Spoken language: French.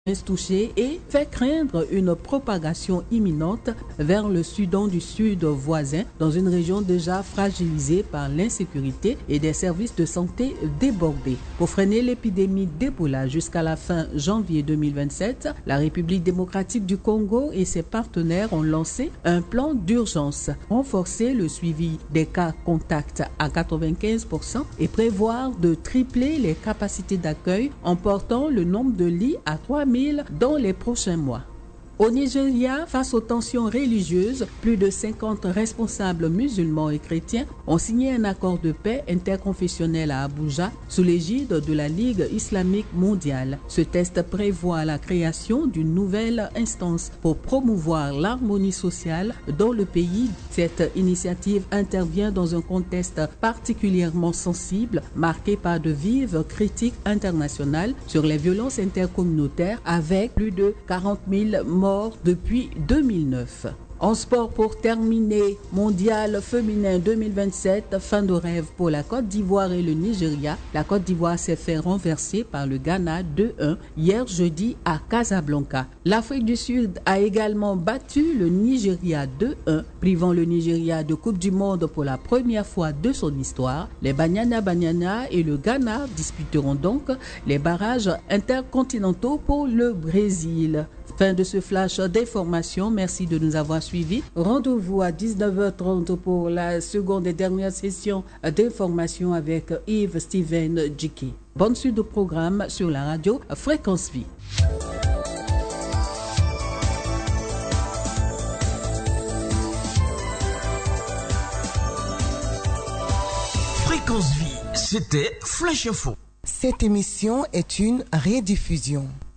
touché et fait craindre une propagation imminente vers le Soudan du Sud voisin, dans une région déjà fragilisée par l'insécurité et des services de santé débordés. Pour freiner l'épidémie d'Ebola jusqu'à la fin janvier 2027, la République démocratique du Congo et ses partenaires ont lancé un plan d'urgence, renforcer le suivi des cas contacts à 95% et prévoir de tripler les capacités d'accueil en portant le nombre de lits à 3000 dans les prochains mois. Au Nigeria, face aux tensions religieuses, plus de 50 responsables musulmans et chrétiens ont signé un accord de paix interconfessionnel à Abuja sous l'égide de la Ligue islamique mondiale. Ce texte prévoit la création d'une nouvelle instance pour promouvoir l'harmonie sociale dans le pays. Cette initiative intervient dans un contexte particulièrement sensible, marqué par de vives critiques internationales sur les violences intercommunautaires, avec plus de 40 000 morts depuis 2009. En sport, pour terminer, mondial féminin 2027, fin de rêve pour la Côte d'Ivoire et le Nigeria. La Côte d'Ivoire s'est fait renverser par le Ghana 2-1 hier jeudi à Casablanca. L'Afrique du Sud a également battu le Nigeria 2-1, privant le Nigeria de Coupe du Monde pour la première fois de son histoire. Les Banyana et le Ghana disputeront donc les barrages intercontinentaux pour le Brésil. Fin de ce flash d'information. Merci de nous avoir suivis. Rendez-vous à 19h30 pour la seconde et dernière session d'information avec Yves Steven Djiki. Bonne suite de programme sur la radio Fréquence Vie. Fréquence Vie, c'était Flash Info. Cette émission est une rediffusion.